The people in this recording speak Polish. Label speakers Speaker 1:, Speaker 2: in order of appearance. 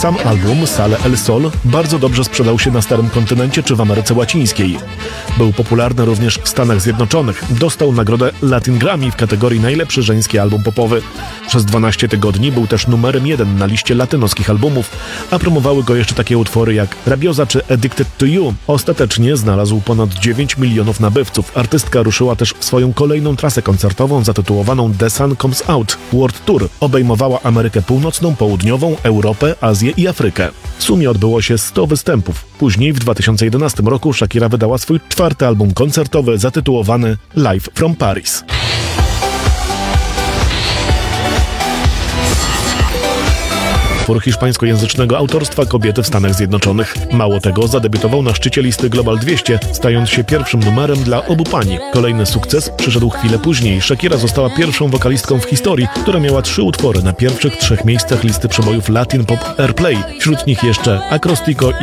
Speaker 1: Sam album Sale El Sol bardzo dobrze sprzedał się na Starym Kontynencie czy w Ameryce Łacińskiej. Był popularny również w Stanach Zjednoczonych. Dostał nagrodę Latin Grammy w kategorii Najlepszy żeński album popowy. Przez 12 tygodni był też numerem 1 na liście latynoskich albumów, a promowały go jeszcze takie utwory jak Rabiosa czy Addicted to You. Ostatecznie znalazł ponad 9 milionów nabywców. Artystka ruszyła też w swoją kolejną trasę koncertową zatytułowaną The Sun Comes Out World Tour. Obejmowała Amerykę Północną, Południową, Europę, Azję i Afrykę. W sumie odbyło się 100 występów. Później w 2011 roku Shakira wydała swój 4. album koncertowy zatytułowany Live from Paris. Utwór hiszpańskojęzycznego autorstwa kobiety w Stanach Zjednoczonych. Mało tego, zadebiutował na szczycie listy Global 200, stając się pierwszym numerem dla obu pań. Kolejny sukces przyszedł chwilę później. Shakira została pierwszą wokalistką w historii, która miała 3 utwory na pierwszych 3 miejscach listy przebojów Latin Pop Airplay. Wśród nich jeszcze Acrostico